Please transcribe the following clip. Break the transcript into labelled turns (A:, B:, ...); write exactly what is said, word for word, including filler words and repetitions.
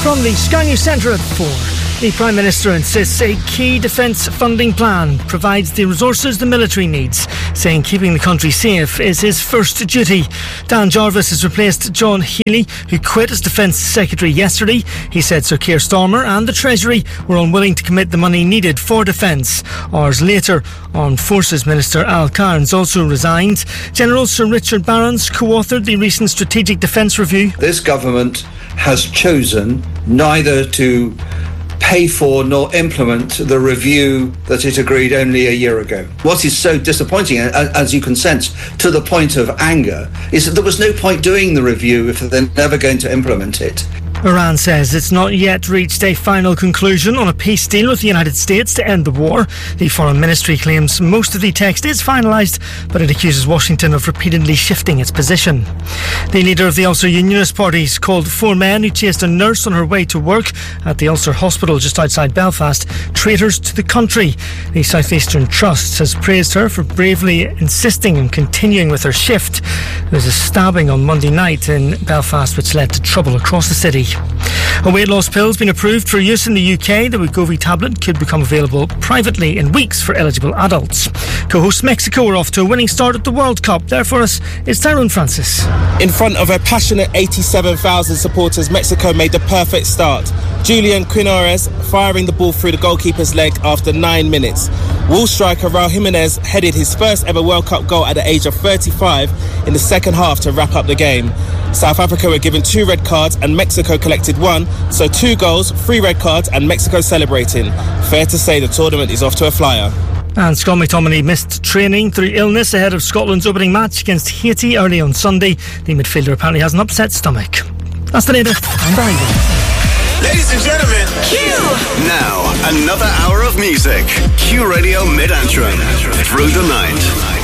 A: From the Sky News Centre at four. The Prime Minister insists a key defence funding plan provides the resources the military needs, saying keeping the country safe is his first duty. Dan Jarvis has replaced John Healey, who quit as Defence Secretary yesterday. He said Sir Keir Starmer and the Treasury were unwilling to commit the money needed for defence. Hours later, Armed Forces Minister Al Cairns also resigned. General Sir Richard Barrons co-authored the recent Strategic Defence Review.
B: This government has chosen neither to pay for nor implement the review that it agreed only a year ago. What is so disappointing, as you can sense, to the point of anger, is that there was no point doing the review if they're never going to implement it.
A: Iran says it's not yet reached a final conclusion on a peace deal with the United States to end the war. The Foreign Ministry claims most of the text is finalised, but it accuses Washington of repeatedly shifting its position. The leader of the Ulster Unionist Party called four men who chased a nurse on her way to work at the Ulster Hospital just outside Belfast traitors to the country. The South Eastern Trust has praised her for bravely insisting on continuing with her shift. There was a stabbing on Monday night in Belfast which led to trouble across the city. A weight loss pill has been approved for use in the U K. The Wegovy tablet could become available privately in weeks for eligible adults. Co-host Mexico are off to a winning start at the World Cup. There for us is Tyrone Francis.
C: In front of a passionate eighty-seven thousand supporters, Mexico made the perfect start. Julian Quinones firing the ball through the goalkeeper's leg after nine minutes. Wolves striker Raul Jimenez headed his first ever World Cup goal at the age of thirty-five in the second half to wrap up the game. South Africa were given two red cards and Mexico collected one, so two goals, three red cards and Mexico celebrating. Fair to say the tournament is off to a flyer.
A: And Scott McTominay missed training through illness ahead of Scotland's opening match against Haiti early on Sunday. The midfielder apparently has an upset stomach. That's the latest. I'm Barry.
D: Ladies and gentlemen, Q! Now, another hour of music. Q Radio Mid-Antrim. Through the night.